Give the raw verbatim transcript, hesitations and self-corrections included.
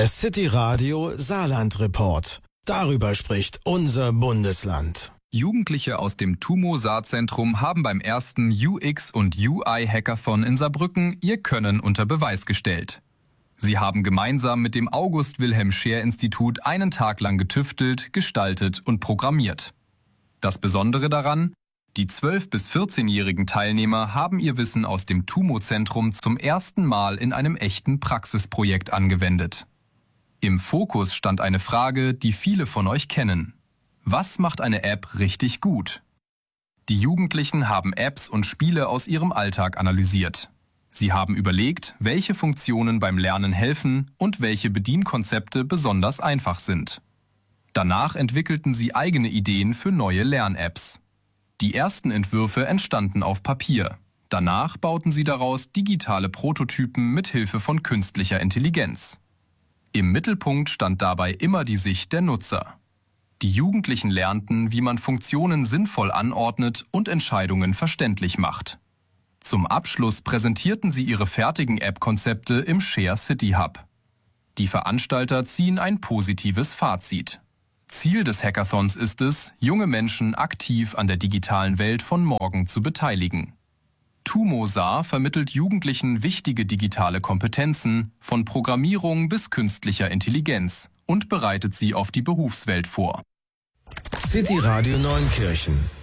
Der City Radio Saarland Report. Darüber spricht unser Bundesland. Jugendliche aus dem TUMO-Saarzentrum haben beim ersten U X und U I-Hackathon in Saarbrücken ihr Können unter Beweis gestellt. Sie haben gemeinsam mit dem August-Wilhelm-Scheer-Institut einen Tag lang getüftelt, gestaltet und programmiert. Das Besondere daran: Die zwölf- bis vierzehnjährigen Teilnehmer haben ihr Wissen aus dem TUMO-Zentrum zum ersten Mal in einem echten Praxisprojekt angewendet. Im Fokus stand eine Frage, die viele von euch kennen. Was macht eine App richtig gut? Die Jugendlichen haben Apps und Spiele aus ihrem Alltag analysiert. Sie haben überlegt, welche Funktionen beim Lernen helfen und welche Bedienkonzepte besonders einfach sind. Danach entwickelten sie eigene Ideen für neue Lern-Apps. Die ersten Entwürfe entstanden auf Papier. Danach bauten sie daraus digitale Prototypen mit Hilfe von künstlicher Intelligenz. Im Mittelpunkt stand dabei immer die Sicht der Nutzer. Die Jugendlichen lernten, wie man Funktionen sinnvoll anordnet und Entscheidungen verständlich macht. Zum Abschluss präsentierten sie ihre fertigen App-Konzepte im Share City Hub. Die Veranstalter ziehen ein positives Fazit. Ziel des Hackathons ist es, junge Menschen aktiv an der digitalen Welt von morgen zu beteiligen. TUMO Saar vermittelt Jugendlichen wichtige digitale Kompetenzen, von Programmierung bis künstlicher Intelligenz, und bereitet sie auf die Berufswelt vor. City Radio Neunkirchen